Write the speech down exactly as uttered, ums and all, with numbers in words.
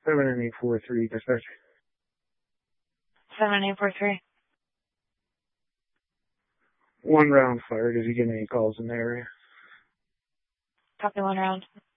seven and eight four three, dispatch. seven eight four three. One round fired. Did you get any calls in the area? Copy one round.